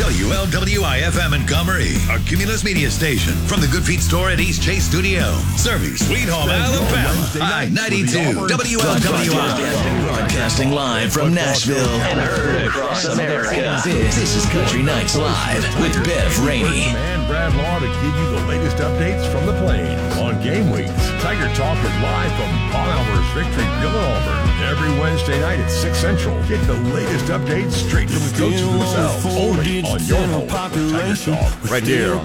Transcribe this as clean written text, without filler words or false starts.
WLWI-FM in Comrie, a Cumulus media station from the Good Feet store at East Chase Studio. Serving Sweet Home, Alabama. I-92 WLWI. Broadcasting live from Nashville and heard across America. This is Country Nights Live with Bev Rainey. And Brad Law to give you the latest updates from the Plains. On game weeks, Tiger Talk is live from Paul Alvarez Victory Grill in Auburn. Every Wednesday night at 6 Central. Get the latest updates straight from the coaches themselves. Only on your home, Tiger Talk. Right there on